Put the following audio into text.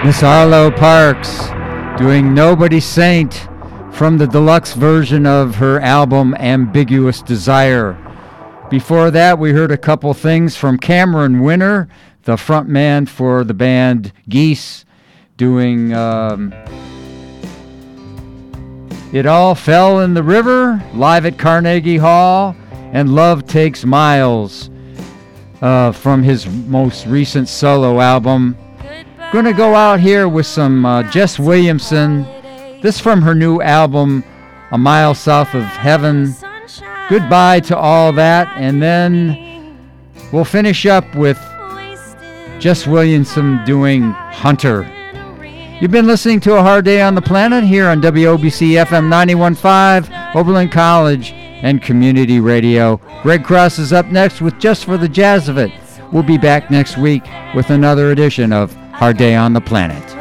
Miss Arlo Parks doing Nobody Saint from the deluxe version of her album Ambiguous Desire. Before that, we heard a couple things from Cameron Winner, the frontman for the band Geese, doing It All Fell in the River, live at Carnegie Hall, and Love Takes Miles from his most recent solo album. Going to go out here with some Jess Williamson. This from her new album, A Mile South of Heaven. Goodbye to all that. And then we'll finish up with Jess Williamson doing Hunter. You've been listening to A Hard Day on the Planet here on WOBC FM 91.5, Oberlin College and Community Radio. Greg Cross is up next with Just for the Jazz of It. We'll be back next week with another edition of Hard Day on the Planet.